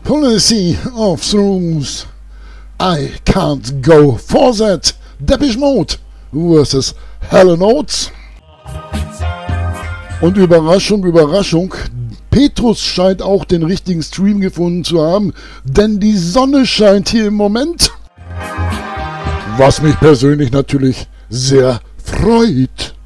Policy of Rooms. I can't go for that. Depeche Mode versus Hall & Oates. Und Überraschung, Überraschung, Petrus scheint auch den richtigen Stream gefunden zu haben, denn die Sonne scheint hier im Moment. Was mich persönlich natürlich sehr freut.